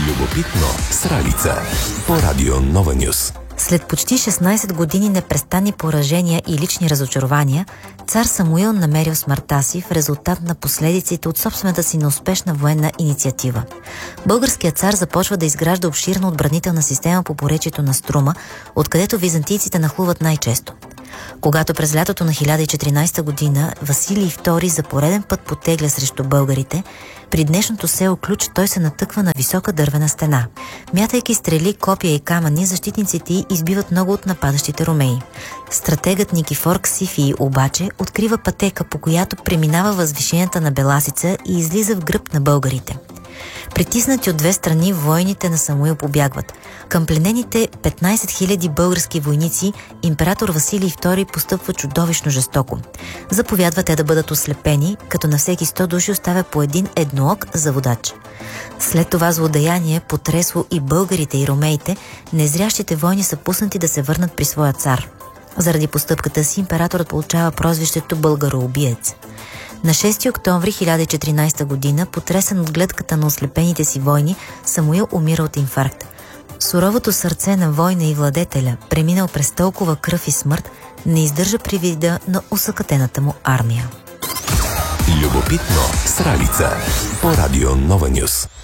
Любопитно с Ралица по Радио Нова Нюс. След почти 16 години непрестанни поражения и лични разочарования, цар Самуил намерил смъртта си в резултат на последиците от собствената си неуспешна военна инициатива. Българският цар започва да изгражда обширна отбранителна система по поречието на Струма, откъдето византийците нахлуват най-често. Когато през лятото на 1014 година Василий II за пореден път потегля срещу българите, при днешното село Ключ той се натъква на висока дървена стена. Мятайки стрели, копия и камъни, защитниците й избиват много от нападащите ромеи. Стратегът Никифор Ксифий обаче открива пътека, по която преминава възвишенията на Беласица и излиза в гръб на българите. Притиснати от две страни, войните на Самуил побягват. Към пленените 15 000 български войници император Василий II постъпва чудовищно жестоко. Заповядва те да бъдат ослепени, като на всеки 100 души оставя по един едноок за водач. След това злодеяние потресло и българите и ромеите, незрящите войни са пуснати да се върнат при своя цар. Заради постъпката си императорът получава прозвището българоубиец. На 6 октомври 1014 година, потресен от гледката на ослепените си войни, Самуил умира от инфаркт. Суровото сърце на война и владетеля, преминал през толкова кръв и смърт, не издържа при вида на усъкатената му армия. Любопитно с Ралица по Радио Нова Нюс.